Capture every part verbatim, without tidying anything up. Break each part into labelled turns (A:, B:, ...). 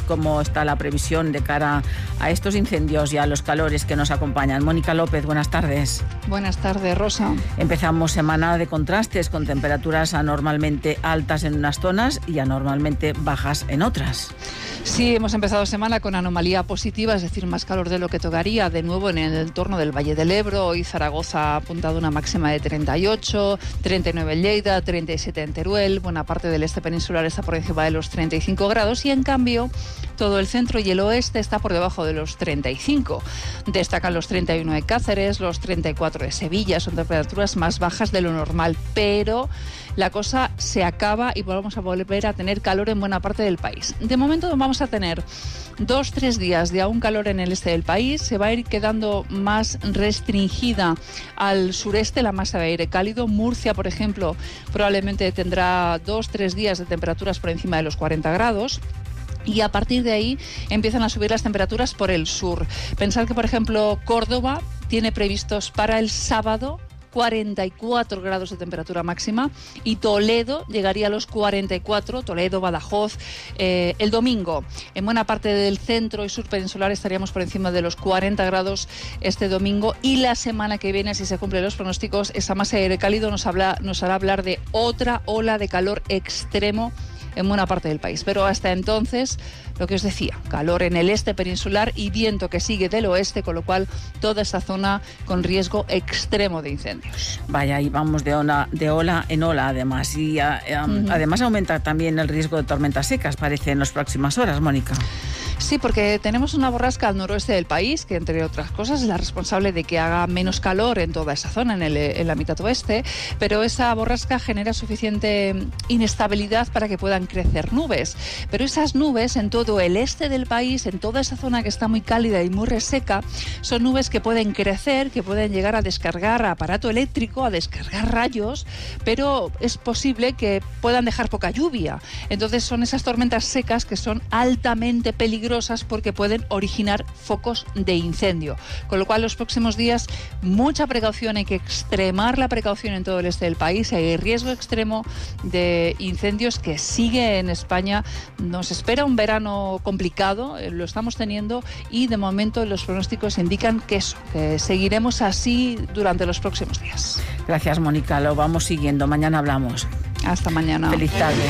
A: cómo está la previsión de cara a estos incendios y a los calores que nos acompañan. Mónica López, buenas tardes.
B: Buenas tardes, Rosa.
A: Empezamos semana de contrastes, con temperaturas anormalmente altas en unas zonas y anormalmente bajas en otras.
B: Sí, hemos empezado semana con anomalía positiva, es decir, más calor de lo que tocaría, de nuevo en el entorno del Valle del Ebro. Hoy Zaragoza ha apuntado una máxima de treinta y ocho, treinta y nueve en Lleida, treinta y siete en Teruel. Buena parte del este peninsular está por encima de los treinta y cinco grados y, en cambio, todo el centro y el oeste está por debajo de los treinta y cinco. Destacan los treinta y uno de Cáceres, los treinta y cuatro de Sevilla. Son temperaturas más bajas de lo normal, pero la cosa se acaba y vamos a volver a tener calor en buena parte del país. De momento vamos a tener dos, tres días de aún calor en el este del país. Se va a ir quedando más restringida al sureste la masa de aire cálido. Murcia, por ejemplo, probablemente tendrá dos, tres días de temperaturas por encima de los cuarenta grados. Y a partir de ahí empiezan a subir las temperaturas por el sur. Pensad que, por ejemplo, Córdoba tiene previstos para el sábado cuarenta y cuatro grados de temperatura máxima y Toledo llegaría a los cuarenta y cuatro, Toledo, Badajoz, eh, el domingo. En buena parte del centro y sur peninsular estaríamos por encima de los cuarenta grados este domingo, y la semana que viene, si se cumplen los pronósticos, esa masa de aire cálido nos, habla, nos hará hablar de otra ola de calor extremo en buena parte del país. Pero hasta entonces, lo que os decía, calor en el este peninsular y viento que sigue del oeste, con lo cual toda esta zona con riesgo extremo de incendios.
A: Vaya, y vamos de ola, de ola en ola, además. Y uh, um, uh-huh. además aumenta también el riesgo de tormentas secas, parece, en las próximas horas, Mónica.
B: Sí, porque tenemos una borrasca al noroeste del país, que entre otras cosas es la responsable de que haga menos calor en toda esa zona, en, el, en la mitad oeste, pero esa borrasca genera suficiente inestabilidad para que puedan crecer nubes. Pero esas nubes en todo el este del país, en toda esa zona que está muy cálida y muy reseca, son nubes que pueden crecer, que pueden llegar a descargar aparato eléctrico, a descargar rayos, pero es posible que puedan dejar poca lluvia. Entonces son esas tormentas secas que son altamente peligrosas porque pueden originar focos de incendio. Con lo cual, los próximos días, mucha precaución, hay que extremar la precaución en todo el este del país. Hay riesgo extremo de incendios que sigue en España. Nos espera un verano complicado, lo estamos teniendo, y de momento los pronósticos indican que eso, que seguiremos así durante los próximos días.
A: Gracias, Mónica, lo vamos siguiendo. Mañana hablamos.
B: Hasta mañana.
A: Feliz tarde.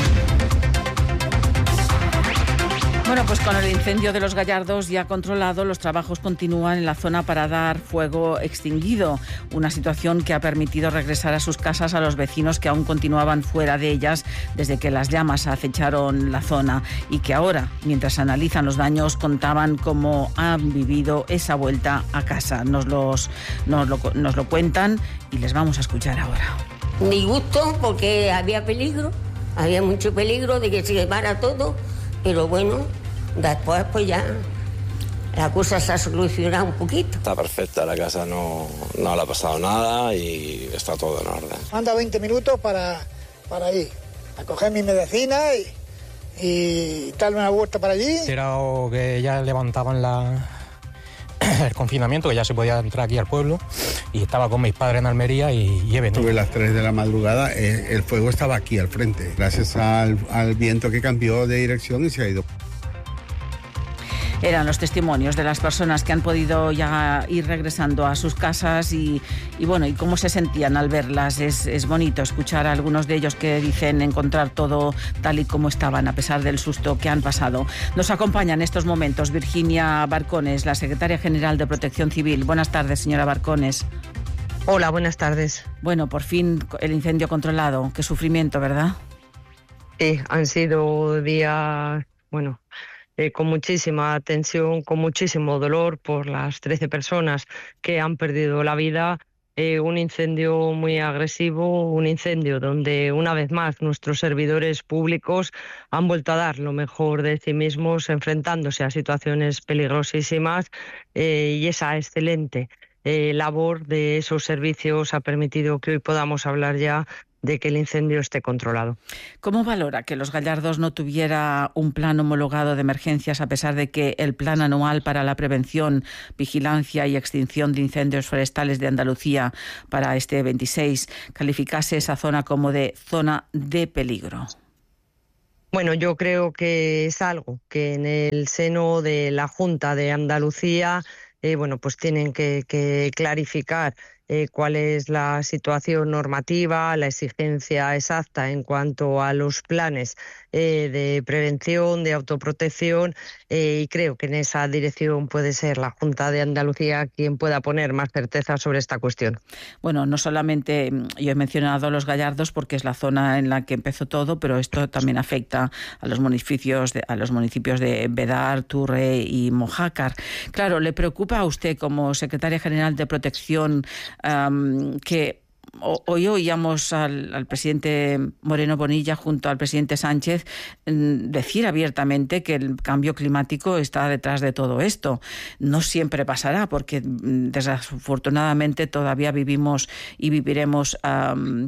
A: Bueno, pues con el incendio de los Gallardos ya controlado, los trabajos continúan en la zona para dar fuego extinguido, una situación que ha permitido regresar a sus casas a los vecinos que aún continuaban fuera de ellas desde que las llamas acecharon la zona, y que ahora, mientras analizan los daños, contaban cómo han vivido esa vuelta a casa. Nos, los, nos, lo, nos lo cuentan y les vamos a escuchar ahora.
C: Ni gusto, porque había peligro, había mucho peligro de que se quemara todo, pero bueno, después pues ya la cosa se ha solucionado un poquito.
D: Está perfecta, la casa no, no le ha pasado nada y está todo en orden.
E: Anda veinte minutos para, para ir a coger mi medicina y, y darle una vuelta para allí.
F: Era que ya levantaban la, el confinamiento, que ya se podía entrar aquí al pueblo, y estaba con mis padres en Almería y, y he venido.
G: Sobre las tres de la madrugada, eh, el fuego estaba aquí al frente, gracias al, al viento que cambió de dirección y se ha ido.
A: Eran los testimonios de las personas que han podido ya ir regresando a sus casas y, y bueno, y cómo se sentían al verlas. Es, es bonito escuchar a algunos de ellos que dicen encontrar todo tal y como estaban, a pesar del susto que han pasado. Nos acompaña en estos momentos Virginia Barcones, la secretaria general de Protección Civil. Buenas tardes, señora Barcones.
H: Hola, buenas tardes.
A: Bueno, por fin el incendio controlado. Qué sufrimiento, ¿verdad?
H: Sí, han sido días, bueno, Eh, con muchísima tensión, con muchísimo dolor por las trece personas que han perdido la vida. Eh, un incendio muy agresivo, un incendio donde una vez más nuestros servidores públicos han vuelto a dar lo mejor de sí mismos, enfrentándose a situaciones peligrosísimas, eh, y esa excelente eh, labor de esos servicios ha permitido que hoy podamos hablar ya de que el incendio esté controlado.
A: ¿Cómo valora que Los Gallardos no tuviera un plan homologado de emergencias, a pesar de que el Plan Anual para la Prevención, Vigilancia y Extinción de Incendios Forestales de Andalucía para este veintiséis calificase esa zona como de zona de peligro?
H: Bueno, yo creo que es algo que en el seno de la Junta de Andalucía, eh, bueno, pues tienen que, que clarificar eh, cuál es la situación normativa, la exigencia exacta en cuanto a los planes eh, de prevención, de autoprotección, eh, y creo que en esa dirección puede ser la Junta de Andalucía quien pueda poner más certeza sobre esta cuestión.
A: Bueno, no solamente yo he mencionado los Gallardos porque es la zona en la que empezó todo, pero esto también afecta a los municipios de, a los municipios de Bedar, Turre y Mojácar. Claro, ¿le preocupa a usted como secretaria general de Protección um, que hoy oíamos al, al presidente Moreno Bonilla junto al presidente Sánchez decir abiertamente que el cambio climático está detrás de todo esto? No siempre pasará porque desafortunadamente todavía vivimos y viviremos um,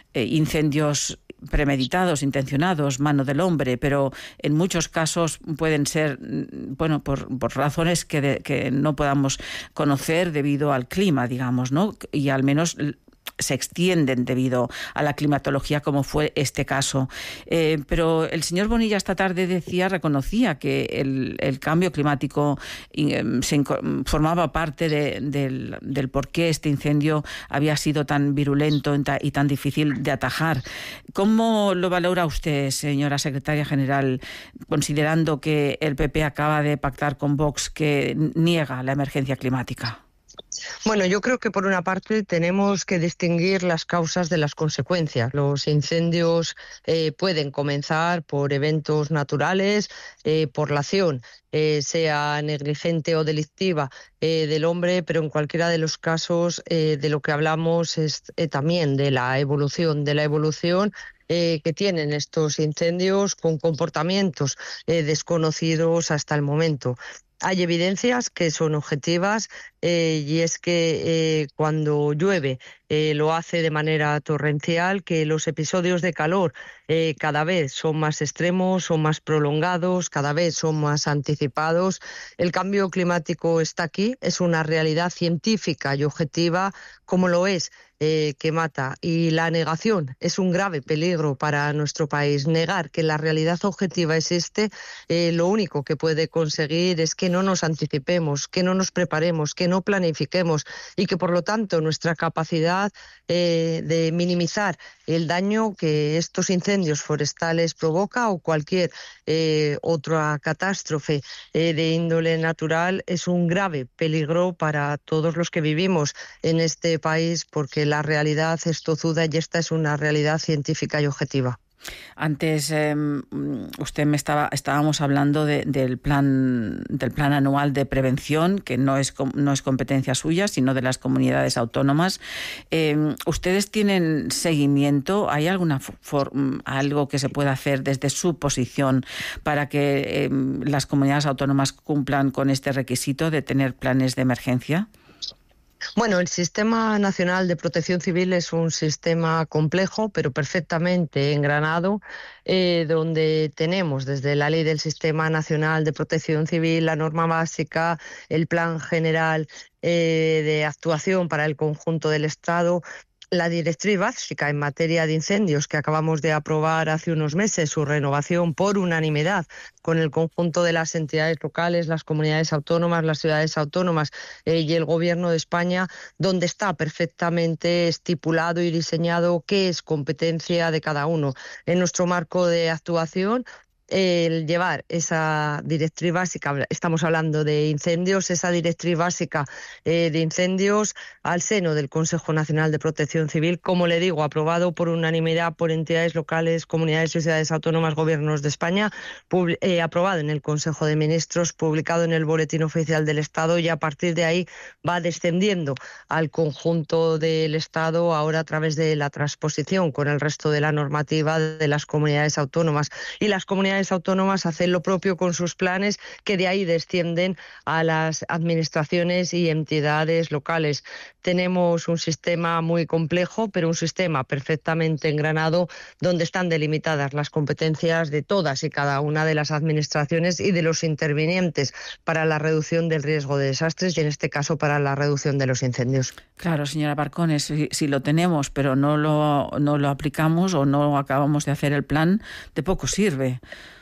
A: incendios premeditados, intencionados, mano del hombre, pero en muchos casos pueden ser, bueno, por, por razones que, de, que no podamos conocer debido al clima, digamos, ¿no? Y al menos se extienden debido a la climatología, como fue este caso. Eh, pero el señor Bonilla esta tarde decía, reconocía que el, el cambio climático eh, se formaba parte de, del, del por qué este incendio había sido tan virulento y tan difícil de atajar. ¿Cómo lo valora usted, señora secretaria general, considerando que el P P acaba de pactar con Vox que niega la emergencia climática?
H: Bueno, yo creo que por una parte tenemos que distinguir las causas de las consecuencias. Los incendios eh, pueden comenzar por eventos naturales, eh, por la acción, eh, sea negligente o delictiva eh, del hombre, pero en cualquiera de los casos eh, de lo que hablamos es eh, también de la evolución, de la evolución Eh, que tienen estos incendios con comportamientos eh, desconocidos hasta el momento. Hay evidencias que son objetivas eh, y es que eh, cuando llueve eh, lo hace de manera torrencial, que los episodios de calor eh, cada vez son más extremos, son más prolongados, cada vez son más anticipados. El cambio climático está aquí, es una realidad científica y objetiva, como lo es Eh, que mata, y la negación es un grave peligro para nuestro país. Negar que la realidad objetiva existe, eh, lo único que puede conseguir es que no nos anticipemos, que no nos preparemos, que no planifiquemos y que por lo tanto nuestra capacidad eh, de minimizar el daño que estos incendios forestales provoca o cualquier eh, otra catástrofe eh, de índole natural es un grave peligro para todos los que vivimos en este país, porque la realidad es tozuda y esta es una realidad científica y objetiva.
A: Antes eh, usted me estaba estábamos hablando de, del plan del plan anual de prevención, que no es no es competencia suya, sino de las comunidades autónomas. Eh, ¿Ustedes tienen seguimiento? ¿Hay alguna for, algo que se pueda hacer desde su posición para que eh, las comunidades autónomas cumplan con este requisito de tener planes de emergencia?
H: Bueno, el Sistema Nacional de Protección Civil es un sistema complejo, pero perfectamente engranado, eh, donde tenemos desde la Ley del Sistema Nacional de Protección Civil, la norma básica, el Plan General eh, de Actuación para el conjunto del Estado, la directriz básica en materia de incendios que acabamos de aprobar hace unos meses, su renovación por unanimidad con el conjunto de las entidades locales, las comunidades autónomas, las ciudades autónomas eh, y el Gobierno de España, donde está perfectamente estipulado y diseñado qué es competencia de cada uno. En nuestro marco de actuación, el llevar esa directriz básica, estamos hablando de incendios, esa directriz básica eh, de incendios al seno del Consejo Nacional de Protección Civil, como le digo, aprobado por unanimidad por entidades locales, comunidades y ciudades autónomas, gobiernos de España, pub- eh, aprobado en el Consejo de Ministros, publicado en el Boletín Oficial del Estado, y a partir de ahí va descendiendo al conjunto del Estado, ahora a través de la transposición con el resto de la normativa de las comunidades autónomas. Y las comunidades comunidades autónomas hacen lo propio con sus planes, que de ahí descienden a las administraciones y entidades locales. Tenemos un sistema muy complejo, pero un sistema perfectamente engranado, donde están delimitadas las competencias de todas y cada una de las administraciones y de los intervinientes para la reducción del riesgo de desastres y, en este caso, para la reducción de los incendios.
A: Claro, señora Barcones, si, si lo tenemos, pero no lo, no lo aplicamos o no acabamos de hacer el plan, de poco sirve.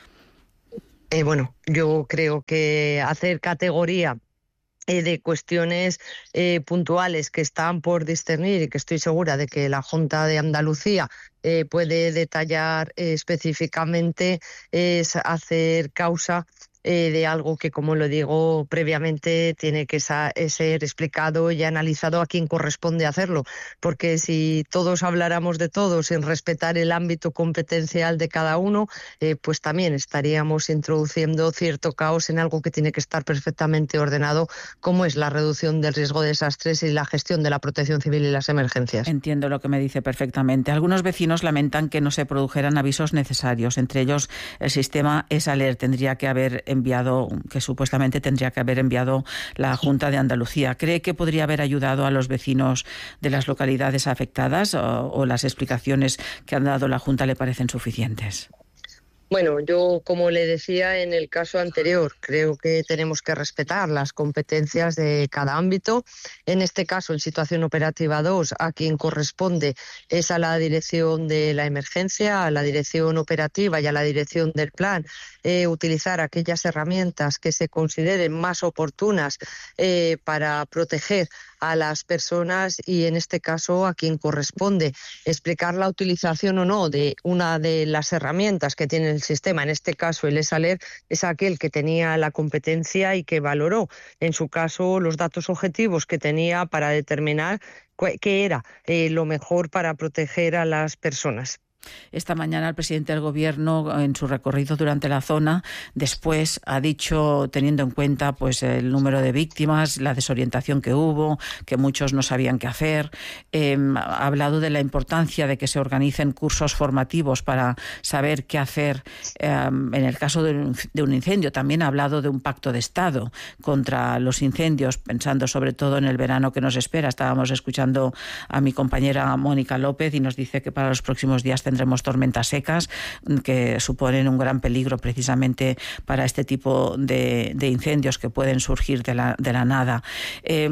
H: Eh, bueno, yo creo que hacer categoría Eh, de cuestiones eh, puntuales que están por discernir y que estoy segura de que la Junta de Andalucía eh, puede detallar eh, específicamente, es hacer causa eh, de algo que, como lo digo previamente, tiene que sa- ser explicado y analizado a quien corresponde hacerlo, porque si todos habláramos de todo sin respetar el ámbito competencial de cada uno, eh, pues también estaríamos introduciendo cierto caos en algo que tiene que estar perfectamente ordenado, como es la reducción del riesgo de desastres y la gestión de la protección civil y las emergencias.
A: Entiendo lo que me dice perfectamente. Algunos vecinos lamentan que no se produjeran avisos necesarios. Entre ellos, el sistema ESALER tendría que haber enviado, que supuestamente tendría que haber enviado la Junta de Andalucía. ¿Cree que podría haber ayudado a los vecinos de las localidades afectadas o, o las explicaciones que han dado la Junta le parecen suficientes?
H: Bueno, yo, como le decía en el caso anterior, creo que tenemos que respetar las competencias de cada ámbito. En este caso, en situación operativa dos, a quien corresponde es a la dirección de la emergencia, a la dirección operativa y a la dirección del plan, eh, utilizar aquellas herramientas que se consideren más oportunas eh, para proteger a las personas y, en este caso, a quien corresponde explicar la utilización o no de una de las herramientas que tiene el sistema. En este caso, el ESALER es aquel que tenía la competencia y que valoró, en su caso, los datos objetivos que tenía para determinar qué era eh, lo mejor para proteger a las personas.
A: Esta mañana el presidente del Gobierno, en su recorrido durante la zona, después ha dicho, teniendo en cuenta pues el número de víctimas, la desorientación que hubo, que muchos no sabían qué hacer, eh, ha hablado de la importancia de que se organicen cursos formativos para saber qué hacer eh, en el caso de un, de un incendio. También ha hablado de un pacto de Estado contra los incendios, pensando sobre todo en el verano que nos espera. Estábamos escuchando a mi compañera Mónica López y nos dice que para los próximos días tendremos tormentas secas que suponen un gran peligro precisamente para este tipo de, de incendios que pueden surgir de la, de la nada. Eh,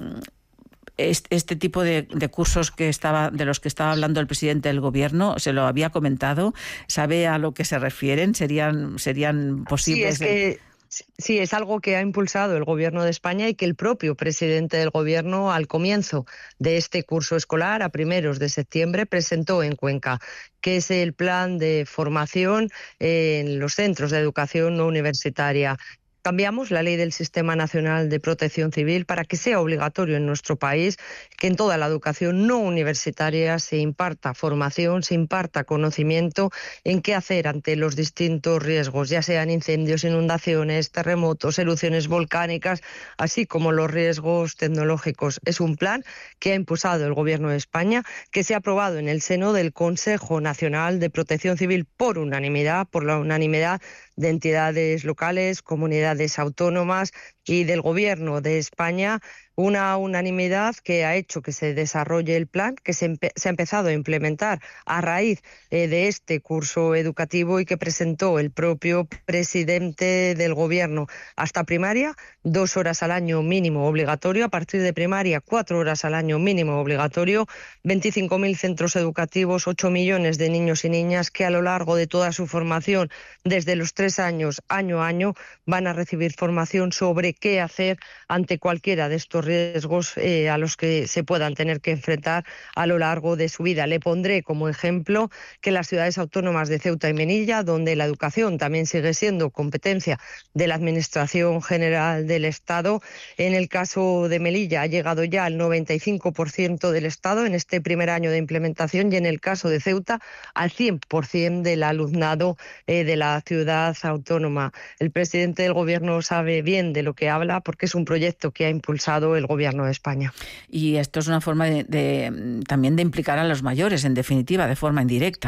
A: Este, este tipo de, de cursos que estaba, de los que estaba hablando el presidente del Gobierno, ¿se lo había comentado? ¿Sabe a lo que se refieren? ¿Serían, serían posibles?
H: Sí, es que... Sí, es algo que ha impulsado el Gobierno de España y que el propio presidente del Gobierno, al comienzo de este curso escolar, a primeros de septiembre, presentó en Cuenca, que es el plan de formación en los centros de educación no universitaria. Cambiamos la ley del Sistema Nacional de Protección Civil para que sea obligatorio en nuestro país que en toda la educación no universitaria se imparta formación, se imparta conocimiento en qué hacer ante los distintos riesgos, ya sean incendios, inundaciones, terremotos, erupciones volcánicas, así como los riesgos tecnológicos. Es un plan que ha impulsado el Gobierno de España, que se ha aprobado en el seno del Consejo Nacional de Protección Civil por unanimidad, por la unanimidad de entidades locales, comunidades autónomas y del Gobierno de España, una unanimidad que ha hecho que se desarrolle el plan, que se, empe- se ha empezado a implementar a raíz eh, de este curso educativo y que presentó el propio presidente del Gobierno. Hasta primaria, dos horas al año mínimo obligatorio. A partir de primaria, cuatro horas al año mínimo obligatorio. veinticinco mil centros educativos, ocho millones de niños y niñas que a lo largo de toda su formación, desde los tres años, año a año, van a recibir formación sobre qué hacer ante cualquiera de estos riesgos eh, a los que se puedan tener que enfrentar a lo largo de su vida. Le pondré como ejemplo que las ciudades autónomas de Ceuta y Melilla, donde la educación también sigue siendo competencia de la Administración General del Estado, en el caso de Melilla ha llegado ya al noventa y cinco por ciento del Estado en este primer año de implementación y en el caso de Ceuta al cien por ciento del alumnado eh, de la ciudad autónoma. El presidente del Gobierno sabe bien de lo que habla porque es un proyecto que ha impulsado el Gobierno de España.
A: Y esto es una forma de, de también de implicar a los mayores, en definitiva, de forma indirecta.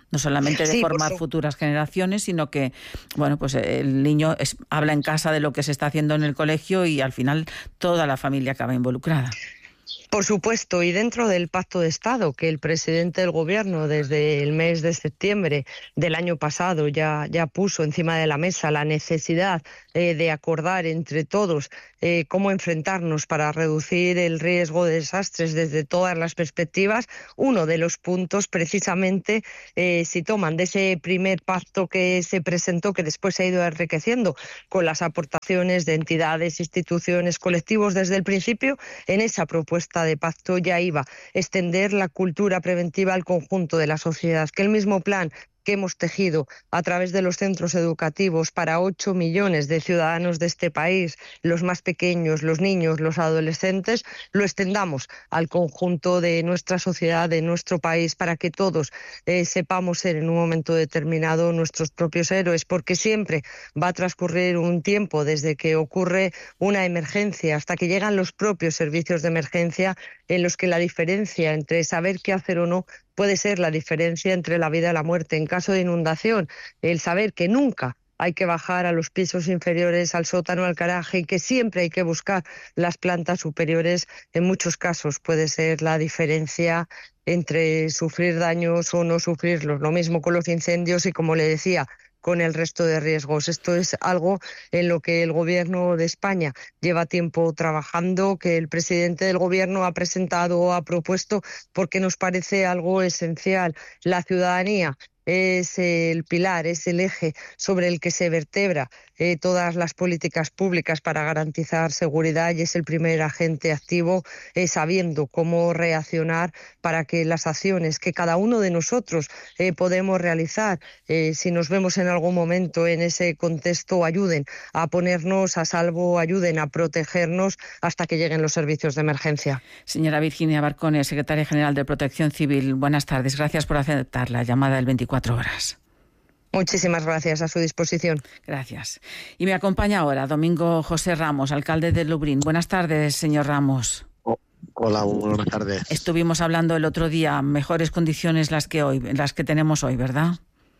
A: No solamente de
H: sí,
A: formar futuras generaciones, sino que, bueno, pues el niño es, habla en casa de lo que se está haciendo en el colegio y al final toda la familia acaba involucrada.
H: Por supuesto, y dentro del Pacto de Estado que el presidente del Gobierno desde el mes de septiembre del año pasado ya, ya puso encima de la mesa la necesidad eh, de acordar entre todos eh, cómo enfrentarnos para reducir el riesgo de desastres desde todas las perspectivas, uno de los puntos precisamente, eh, si toman de ese primer pacto que se presentó, que después se ha ido enriqueciendo con las aportaciones de entidades, instituciones, colectivos desde el principio, en esa propuesta de pacto ya iba extender la cultura preventiva al conjunto de la sociedad, que el mismo plan que hemos tejido a través de los centros educativos para ocho millones de ciudadanos de este país, los más pequeños, los niños, los adolescentes, lo extendamos al conjunto de nuestra sociedad, de nuestro país, para que todos eh, sepamos ser en un momento determinado nuestros propios héroes, porque siempre va a transcurrir un tiempo desde que ocurre una emergencia hasta que llegan los propios servicios de emergencia, en los que la diferencia entre saber qué hacer o no puede ser la diferencia entre la vida y la muerte. En caso de inundación, el saber que nunca hay que bajar a los pisos inferiores, al sótano, al garaje, y que siempre hay que buscar las plantas superiores, en muchos casos puede ser la diferencia entre sufrir daños o no sufrirlos. Lo mismo con los incendios y, como le decía, con el resto de riesgos. Esto es algo en lo que el Gobierno de España lleva tiempo trabajando, que el presidente del Gobierno ha presentado o ha propuesto, porque nos parece algo esencial. La ciudadanía es el pilar, es el eje sobre el que se vertebra eh, todas las políticas públicas para garantizar seguridad, y es el primer agente activo eh, sabiendo cómo reaccionar para que las acciones que cada uno de nosotros eh, podemos realizar, eh, si nos vemos en algún momento en ese contexto, ayuden a ponernos a salvo, ayuden a protegernos hasta que lleguen los servicios de emergencia.
A: Señora Virginia Barcone, secretaria general de Protección Civil, buenas tardes. Gracias por aceptar la llamada del veinticuatro horas.
H: Muchísimas gracias, a su disposición.
A: Gracias. Y me acompaña ahora Domingo José Ramos, alcalde de Lubrión. Buenas tardes, señor Ramos.
I: Oh, hola, buenas tardes.
A: Estuvimos hablando el otro día, mejores condiciones las que hoy, las que tenemos hoy, ¿verdad?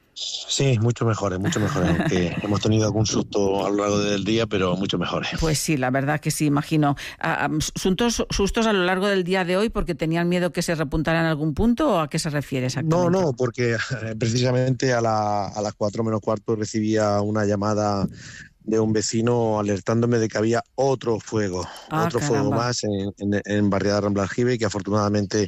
I: Sí, mucho mejores, mucho mejores. Aunque hemos tenido algún susto a lo largo del día, pero mucho mejores.
A: Pues sí, la verdad que sí, imagino. ¿Sustos, sustos a lo largo del día de hoy porque tenían miedo que se repuntara en algún punto, o a qué se refiere exactamente?
I: No, no, porque precisamente a, la, a las cuatro menos cuarto recibía una llamada de un vecino alertándome de que había otro fuego,
A: ah,
I: otro
A: caramba.
I: fuego más en, en, en Barriada Rambla Aljibe, que afortunadamente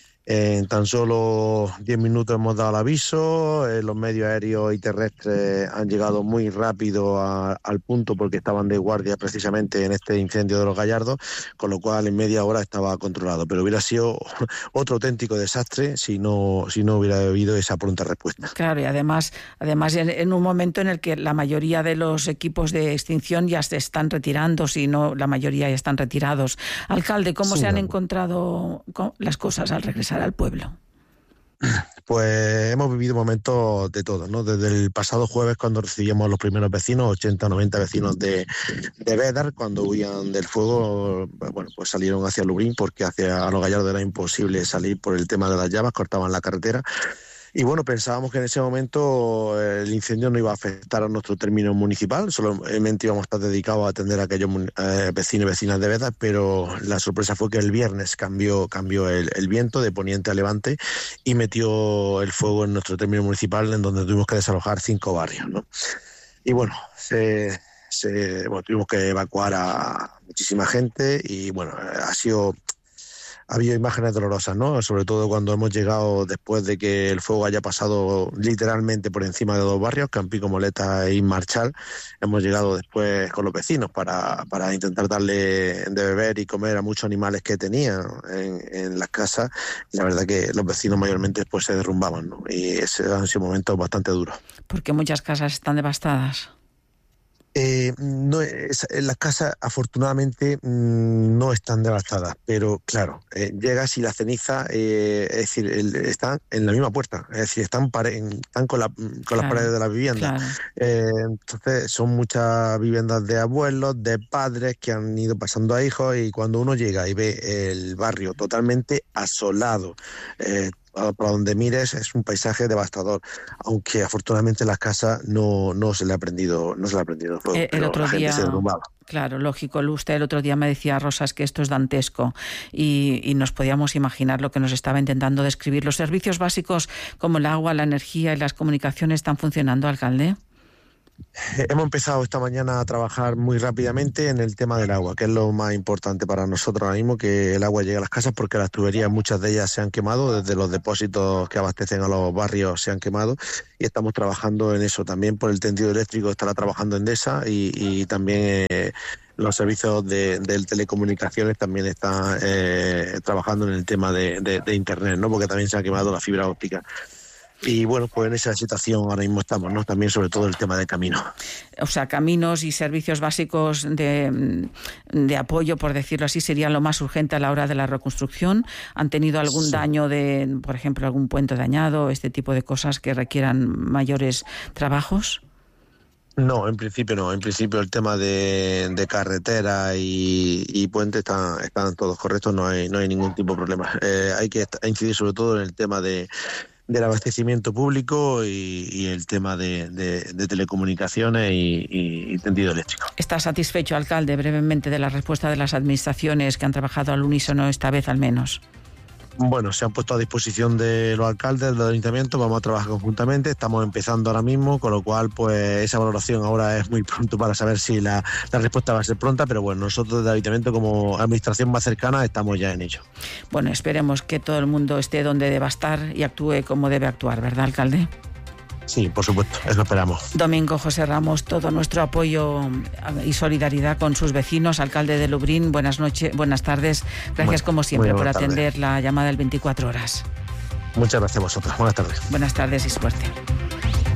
I: en tan solo diez minutos hemos dado el aviso. Eh, los medios aéreos y terrestres han llegado muy rápido a, al punto, porque estaban de guardia precisamente en este incendio de Los Gallardos, con lo cual en media hora estaba controlado. Pero hubiera sido otro auténtico desastre si no, si no hubiera habido esa pronta respuesta.
A: Claro, y además, además en, en un momento en el que la mayoría de los equipos de extinción ya se están retirando, si no la mayoría ya están retirados. Alcalde, ¿cómo sí, se han no. encontrado las cosas al regresar al pueblo?
I: Pues hemos vivido momentos de todo, ¿no? Desde el pasado jueves, cuando recibíamos a los primeros vecinos, ochenta o noventa vecinos de, de Bédar, cuando huían del fuego, bueno, pues salieron hacia Lubrión, porque hacia Los Gallardos era imposible salir por el tema de las llamas, cortaban la carretera. Y bueno, pensábamos que en ese momento el incendio no iba a afectar a nuestro término municipal, solamente íbamos a estar dedicados a atender a aquellos eh, vecinos y vecinas de Bédar, pero la sorpresa fue que el viernes cambió, cambió el, el viento de poniente a levante y metió el fuego en nuestro término municipal, en donde tuvimos que desalojar cinco barrios, ¿no? Y bueno, se, se, bueno, tuvimos que evacuar a muchísima gente y bueno, ha sido... Ha habido imágenes dolorosas, ¿no? Sobre todo cuando hemos llegado después de que el fuego haya pasado literalmente por encima de dos barrios, Campico, Moleta y Marchal. Hemos llegado después con los vecinos para, para intentar darle de beber y comer a muchos animales que tenían en, en las casas. Y la verdad que los vecinos mayormente pues se derrumbaban, ¿no? Y ese han sido momentos bastante duros.
A: Porque muchas casas están devastadas.
I: Eh, no, es, las casas afortunadamente mmm, no están devastadas, pero claro, eh, llegas y la ceniza, eh, es decir, el, están en la misma puerta, es decir, están, pare, están con, la, con claro, las paredes de la vivienda. Claro. Eh, entonces son muchas viviendas de abuelos, de padres que han ido pasando a hijos, y cuando uno llega y ve el barrio totalmente asolado, eh, para donde mires es un paisaje devastador, aunque afortunadamente las casas no, no se le ha prendido, no se le ha prendido el fuego,
A: el, el otro
I: la gente
A: día
I: se derrumbaba.
A: Claro, lógico. Usted el otro día me decía, Rosas, que esto es dantesco y, y nos podíamos imaginar lo que nos estaba intentando describir. ¿Los servicios básicos como el agua, la energía y las comunicaciones están funcionando, alcalde?
I: Hemos empezado esta mañana a trabajar muy rápidamente en el tema del agua, que es lo más importante para nosotros ahora mismo, que el agua llegue a las casas, porque las tuberías, muchas de ellas se han quemado, desde los depósitos que abastecen a los barrios se han quemado, y estamos trabajando en eso. También por el tendido eléctrico estará trabajando Endesa y, y también eh, los servicios de, de telecomunicaciones también están eh, trabajando en el tema de, de, de Internet, ¿no? Porque también se ha quemado la fibra óptica. Y bueno, pues en esa situación ahora mismo estamos, ¿no? También sobre todo el tema de caminos.
A: O sea, caminos y servicios básicos de, de apoyo, por decirlo así, sería lo más urgente a la hora de la reconstrucción. ¿Han tenido algún sí. daño de, por ejemplo, algún puente dañado, este tipo de cosas que requieran mayores trabajos?
I: No, en principio no. En principio el tema de, de carretera y, y puentes están, están todos correctos, no hay, no hay ningún tipo de problema. Eh, hay que incidir sobre todo en el tema de del abastecimiento público y, y el tema de, de, de telecomunicaciones y, y, y tendido eléctrico.
A: ¿Está satisfecho, alcalde, brevemente de la respuesta de las administraciones que han trabajado al unísono esta vez al menos?
I: Bueno, se han puesto a disposición de los alcaldes, del ayuntamiento, vamos a trabajar conjuntamente, estamos empezando ahora mismo, con lo cual pues esa valoración ahora es muy pronto para saber si la, la respuesta va a ser pronta, pero bueno, nosotros del ayuntamiento como administración más cercana estamos ya en ello.
A: Bueno, esperemos que todo el mundo esté donde deba estar y actúe como debe actuar, ¿verdad, alcalde?
I: Sí, por supuesto, eso esperamos.
A: Domingo José Ramos, todo nuestro apoyo y solidaridad con sus vecinos. Alcalde de Lubrién, buenas noches, buenas tardes. Gracias bueno, como siempre por atender tarde. La llamada del veinticuatro horas.
I: Muchas gracias a vosotros. Buenas tardes.
A: Buenas tardes y suerte.